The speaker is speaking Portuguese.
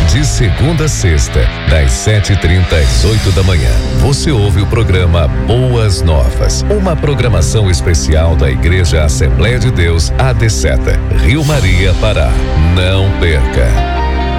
De segunda a sexta, das 7h30 às 8 da manhã, você ouve o programa Boas Novas, uma programação especial da Igreja Assembleia de Deus AD Seta, Rio Maria, Pará. Não perca!